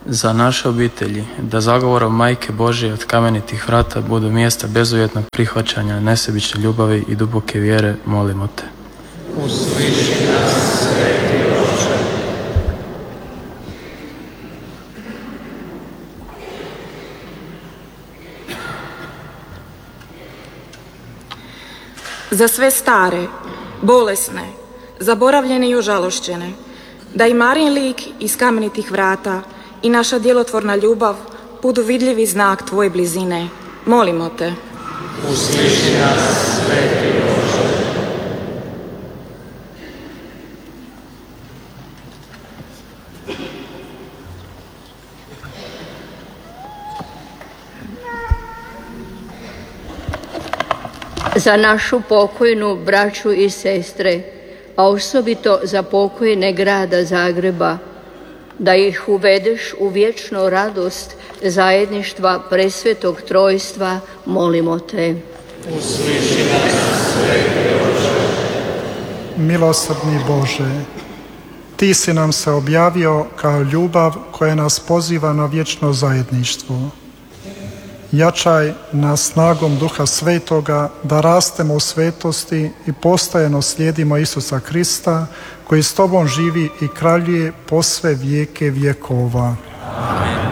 za naše obitelji, da zagovorom Majke Božje od kamenitih vrata budu mjesta bezuvjetnog prihvaćanja, nesebične ljubavi i duboke vjere, molimo te. Usliši nas, Sveti Oče. Za sve stare, bolesne, zaboravljene i užalošćene, da i Marijin lik iz kamenitih vrata i naša djelotvorna ljubav budu vidljivi znak Tvoje blizine. Molimo te. Usliši nas, Sveti Oče. Za našu pokojnu braću i sestre, a osobito za pokojne grada Zagreba, da ih uvedeš u vječnu radost zajedništva presvetog trojstva, molimo te. Usliši nas, Sveti Oče. Milosrdni Bože, Ti si nam se objavio kao ljubav koja nas poziva na vječno zajedništvo. Jačaj nas snagom Duha Svetoga da rastemo u svetosti i postajeno slijedimo Isusa Krista, koji s Tobom živi i kraljuje po sve vijeke vjekova. Amen.